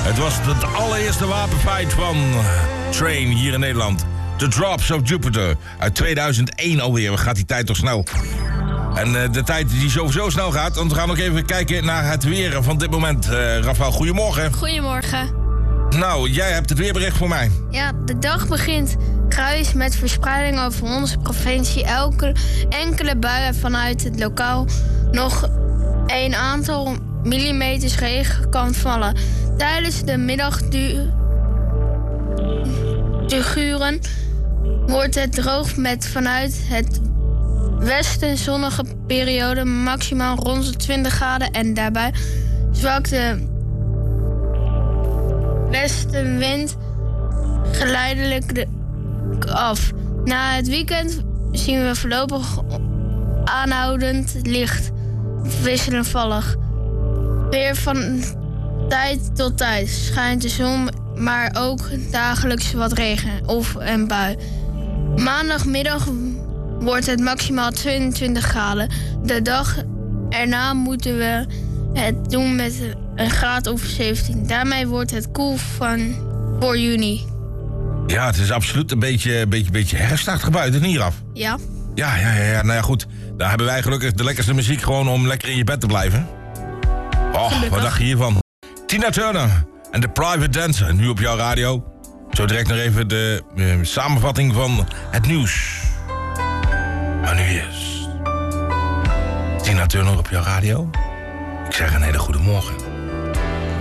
Het was het allereerste wapenfeit van Train hier in Nederland. The Drops of Jupiter uit 2001 alweer. Wat gaat die tijd toch snel? En de tijd die sowieso snel gaat. Want we gaan ook even kijken naar het weer van dit moment. Rafael, goedemorgen. Goedemorgen. Nou, jij hebt het weerbericht voor mij. Ja, de dag begint grijs met verspreiding over onze provincie. Enkele buien vanuit het lokaal nog een aantal millimeters regen kan vallen. Tijdens de middagduren wordt het droog met vanuit het westen zonnige periode maximaal rond de 20 graden en daarbij zwakt de westenwind geleidelijk af. Na het weekend zien we voorlopig aanhoudend licht, wisselvallig. Weer van tijd tot tijd schijnt de zon, maar ook dagelijks wat regen of een bui. Maandagmiddag wordt het maximaal 22 graden. De dag erna moeten we het doen met een graad of 17. Daarmee wordt het koel voor juni. Ja, het is absoluut een beetje herfstachtig buiten, niet af. Ja. Ja. Nou ja, goed. Daar hebben wij gelukkig de lekkerste muziek gewoon om lekker in je bed te blijven. Oh, gelukkig. Wat dacht je hiervan? Tina Turner en The Private Dancer, nu op jouw radio. Zo direct nog even de samenvatting van het nieuws. Maar nu eerst Tina Turner op jouw radio. Ik zeg een hele goede morgen.